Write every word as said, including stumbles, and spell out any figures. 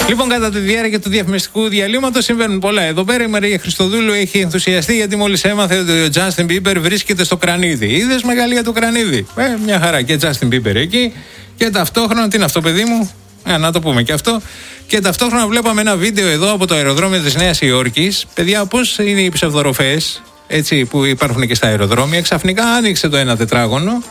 Λοιπόν, κατά τη διάρκεια του διαφημιστικού διαλύματος συμβαίνουν πολλά. Εδώ πέρα η Μαρία Χριστοδούλου έχει ενθουσιαστεί γιατί μόλις έμαθε ότι ο Justin Bieber βρίσκεται στο κρανίδι. Είδες μεγαλεία το κρανίδι? Ε, μια χαρά, και Justin Bieber εκεί. Και ταυτόχρονα, τι είναι αυτό, παιδί μου? Ε, να το πούμε και αυτό. Και ταυτόχρονα βλέπαμε ένα βίντεο εδώ από το αεροδρόμιο της Νέας Υόρκης. Παιδιά, πώς είναι οι ψευδοροφές, έτσι, που υπάρχουν και στα αεροδρόμια? Ξαφνικά άνοιξε το ένα τετράγωνο